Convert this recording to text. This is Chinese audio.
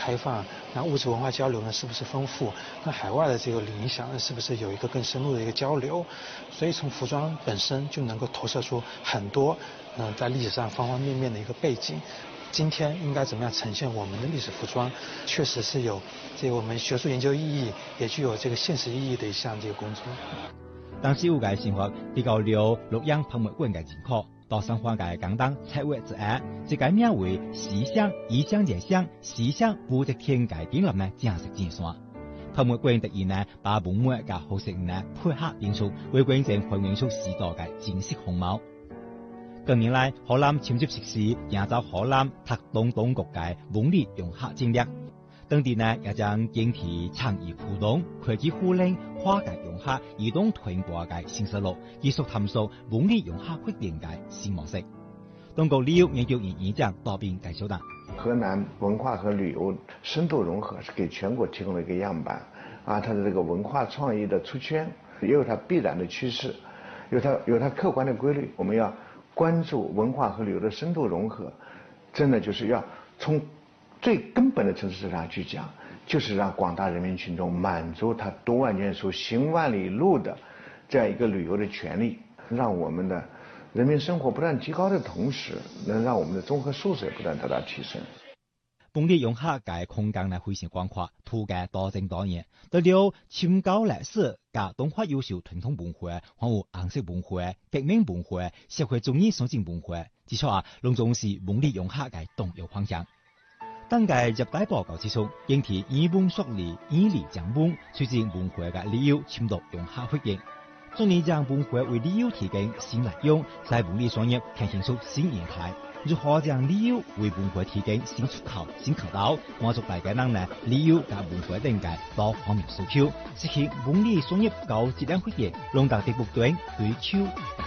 开放，那物质文化交流呢是不是丰富，那海外的这个影响呢是不是有一个更深入的一个交流，所以从服装本身就能够投射出很多在历史上方方面面的一个背景。今天应该怎么样呈现我们的历史服装，确实是有这个我们学术研究意义，也具有这个现实意义的一项这个工作。 当时有界生活比较了洛阳博物馆嘅情况，到生活嘅简单策划之下，这个名为西乡异乡节乡西乡武则天嘅展览呢正式展线。博物馆特意呢把文物嘅好色呢配合演出，为观众还原出时代嘅真实风貌。近年来，河南迁入实施营造河南特东当局嘅文理融合战略，当地呢也将建起创意互动、科技互联、跨界融合、移动传播嘅新思路，继续探索文理融合发展嘅新模式。中国旅游研究院院长赵斌介绍道： 河南文化和旅游深度融合是给全国提供了一个样板啊，它的这个文化创意的出圈也有它必然的趋势，有它客观的规律。我们要关注文化和旅游的深度融合，真的就是要从最根本的层次上去讲，就是让广大人民群众满足他读万卷书行万里路的这样一个旅游的权利，让我们的人民生活不断提高的同时，能让我们的综合素质也不断得到提升。 本地融合嘅空間呢非常廣闊，圖嘅多姿多樣，除了深究歷史嘅東方優秀傳統文化，還有顏色文化、革命文化、社會主義實踐文化，指出隆重是本地融合嘅重要方向。當屆入大報告指出，應提以文塑理、以理講文，促進文化嘅旅遊深度融合發展。中年將文化為旅遊提供新內容，在文理商業呈現出新業態。如何將旅遊為文化提供新出口、新渠道，滿足大家人呢旅遊及文化等嘅多方面訴求，實現文理商業高質量發展，讓大家不斷追求。